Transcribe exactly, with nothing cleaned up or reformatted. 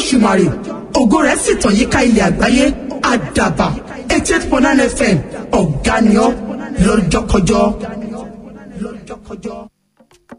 Èṣùmàrè ògo rẹ̀ sì tàn yíká ilẹ̀ àgbáyé. Àdàbà eighty eight point nine F M ọ̀gá ni ọ́ lọ́jọ́kọjọ́.